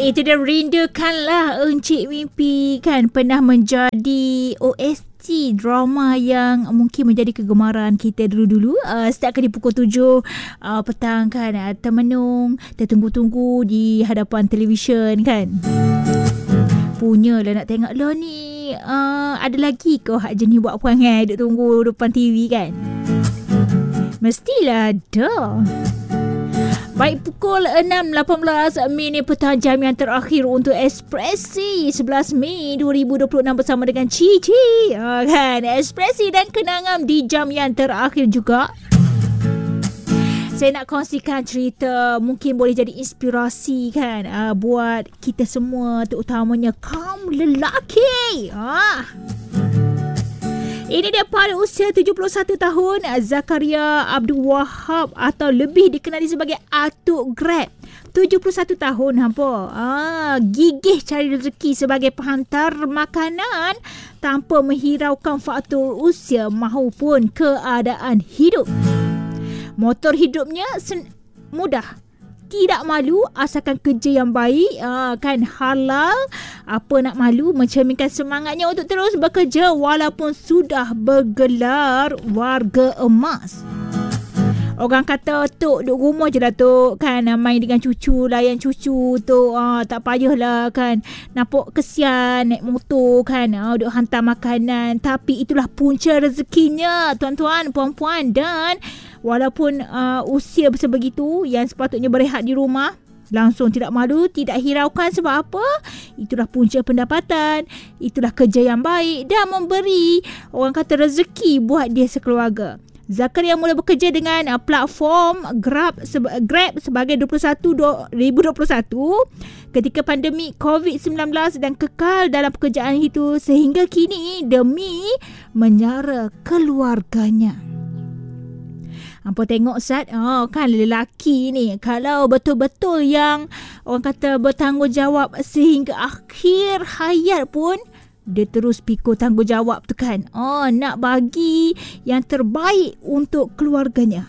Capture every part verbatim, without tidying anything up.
Itu dia, rindukanlah Encik Mimpi kan, pernah menjadi O S T drama yang mungkin menjadi kegemaran kita dulu-dulu. Uh, setiap kali pukul tujuh uh, petang kan, uh, termenung, tertunggu-tunggu di hadapan televisyen kan. Punyalah nak tengok lo ni, uh, ada lagi ke hak jenis buat perangai duk tunggu depan T V kan. Mestilah ada. Baik, pukul enam lapan belas minit petang, jam yang terakhir untuk Ekspresi sebelas Mei dua ribu dua puluh enam bersama dengan Cici. Ha, kan, Ekspresi dan kenangan di jam yang terakhir juga. Saya nak kongsikan cerita mungkin boleh jadi inspirasi kan, uh, buat kita semua, terutamanya kaum lelaki. Ah. Ini dia pada usia tujuh puluh satu tahun, Zakaria Abdul Wahab atau lebih dikenali sebagai Atuk Grab. tujuh puluh satu tahun hampa. Ah, gigih cari rezeki sebagai penghantar makanan tanpa menghiraukan faktor usia maupun keadaan hidup. Motor hidupnya sen- mudah. Tidak malu asalkan kerja yang baik, aa, kan, halal. Apa nak malu, mencerminkan semangatnya untuk terus bekerja walaupun sudah bergelar warga emas. Orang kata, Tok duduk rumah je lah Tok kan, main dengan cucu, layan cucu Tok, aa, tak payahlah kan, nampak kesian naik motor kan, aa, duduk hantar makanan. Tapi itulah punca rezekinya tuan-tuan, puan-puan. Dan walaupun uh, usia sebegitu yang sepatutnya berehat di rumah, langsung tidak malu, tidak hiraukan. Sebab apa? Itulah punca pendapatan, itulah kerja yang baik dan memberi, orang kata, rezeki buat dia sekeluarga. Zakaria mula bekerja dengan uh, platform Grab, seba- Grab sebagai dua puluh satu dua ribu dua puluh satu ketika pandemik covid sembilan belas dan kekal dalam pekerjaan itu sehingga kini demi menyara keluarganya. Hampa tengok Sat, oh, kan lelaki ni kalau betul-betul yang orang kata bertanggungjawab sehingga akhir hayat pun dia terus pikul tanggungjawab tu kan. Oh, nak bagi yang terbaik untuk keluarganya.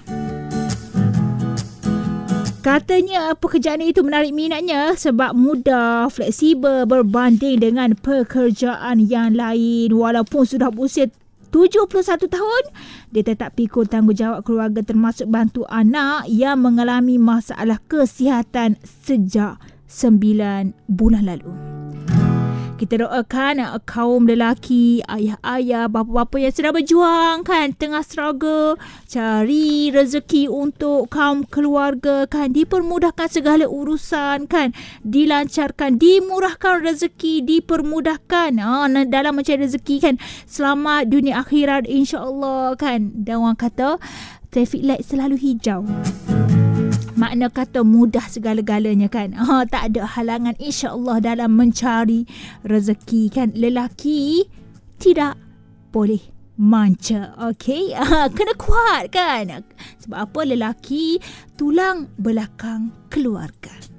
Katanya pekerjaan itu menarik minatnya sebab mudah, fleksibel berbanding dengan pekerjaan yang lain. Walaupun sudah berusia tujuh puluh satu tahun, dia tetap pikul tanggungjawab keluarga termasuk bantu anak yang mengalami masalah kesihatan sejak sembilan bulan lalu. Kita doakan uh, kaum lelaki, ayah-ayah, bapa-bapa yang sedang berjuang kan, tengah struggle cari rezeki untuk kaum keluarga kan, dipermudahkan segala urusan kan, dilancarkan, dimurahkan rezeki, dipermudahkan uh, dalam mencari rezeki kan, selamat dunia akhirat insya-Allah kan. Dan orang kata traffic light selalu hijau, makna kata mudah segala-galanya kan. Ha, tak ada halangan insya-Allah dalam mencari rezeki kan. Lelaki tidak boleh manja. Okey, ha, kena kuat kan. Sebab apa? Lelaki tulang belakang keluarga.